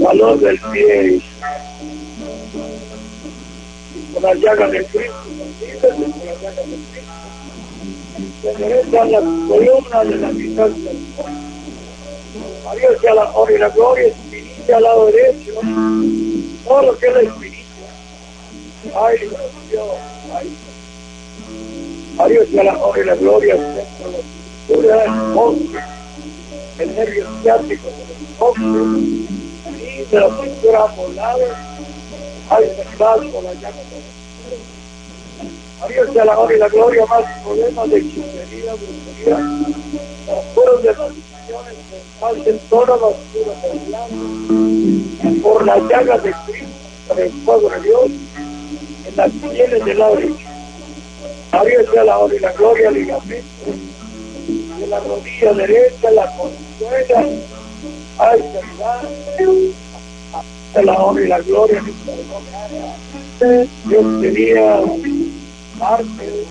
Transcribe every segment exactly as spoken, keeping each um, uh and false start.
calor del pie, con las llagas de Cristo, con las llagas de Cristo, se enderezan las columnas de la mitad del cuerpo. A Dios sea la honra y la gloria, espinilla al lado derecho, todo lo que es la espinilla. Ay, Dios, ay. A Dios sea la honra y la gloria, centro de la cintura, el monte, el nervio ciático del monte, y de la cintura amolada, ay, cerrado con la llaga de la. A Dios sea la honra y la gloria, más problemas de hechicería, brujería, fueron de maldiciones, falten todas las curas del blanco, por las llagas de Cristo, por el fuego de Dios, en las pieles del lado derecho. A Dios sea la honra y la gloria, ligamento de la rodilla derecha, la consuela, ay, verdad, de la honra y la gloria, Dios quería martes,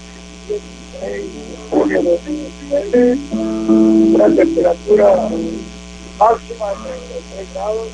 junio de dos mil diecinueve, una temperatura máxima de treinta y tres grados.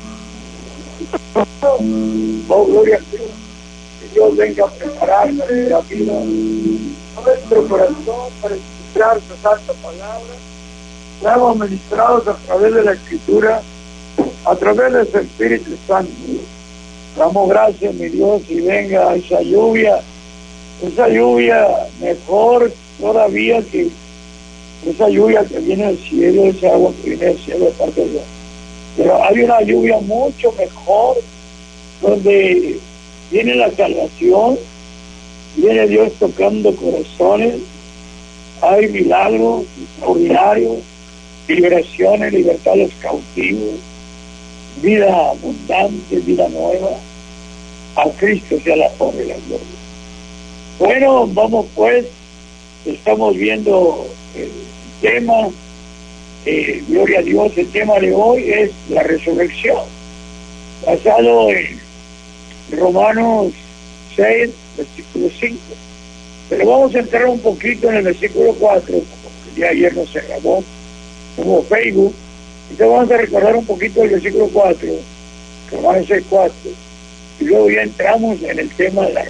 Oh, gloria a Dios, que Dios venga a preparar nuestra vida, nuestro corazón para escuchar su santa palabra. Seamos ministrados a través de la Escritura, a través de su Espíritu Santo. Damos gracias, mi Dios, y venga esa lluvia, esa lluvia mejor todavía que esa lluvia que viene del cielo, esa agua que viene del cielo de parte de Dios. Pero hay una lluvia mucho mejor, donde viene la salvación, viene Dios tocando corazones, hay milagros extraordinarios, liberaciones, libertad de los cautivos, vida abundante, vida nueva. A Cristo sea la honra y la gloria. Bueno, vamos pues, estamos viendo el tema, eh, gloria a Dios. El tema de hoy es la resurrección, basado en Romanos seis, versículo cinco. Pero vamos a entrar un poquito en el versículo cuatro, porque ya ayer nos se grabó como Facebook. Entonces vamos a recordar un poquito el versículo cuatro, Romanos seis, cuatro, y luego ya entramos en el tema de la